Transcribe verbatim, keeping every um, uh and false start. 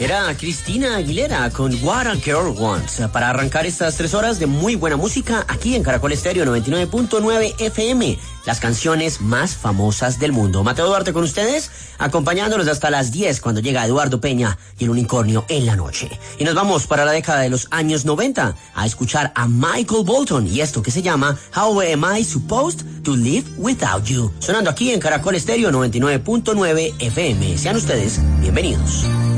Era Cristina Aguilera con What a Girl Wants para arrancar estas tres horas de muy buena música aquí en Caracol Estéreo noventa y nueve punto nueve F M, las canciones más famosas del mundo. Mateo Duarte con ustedes, acompañándolos hasta las diez cuando llega Eduardo Peña y el unicornio en la noche. Y nos vamos para la década de los años noventa a escuchar a Michael Bolton y esto que se llama How Am I Supposed to Live Without You, sonando aquí en Caracol Estéreo noventa y nueve punto nueve F M. Sean ustedes bienvenidos.